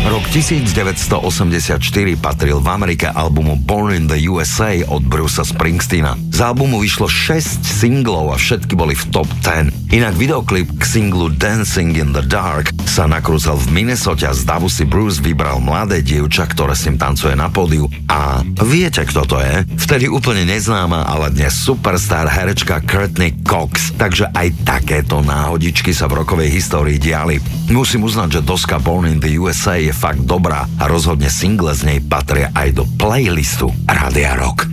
Rok 1984 patril v Amerike albumu Born in the USA od Brucea Springsteena. Z albumu vyšlo 6 singlov a všetky boli v top 10. Inak videoklip k singlu Dancing in the Dark sa nakrúcal v Minnesote a z davu si Bruce vybral mladé dievča, ktoré s ním tancuje na pódiu. A viete, kto to je? Vtedy úplne neznáma, ale dnes superstar herečka Courtney Cox. Takže aj takéto náhodičky sa v rokovej histórii diali. Musím uznať, že doska Born in the USA je fakt dobrá a rozhodne single z nej patria aj do playlistu Rádia Rock.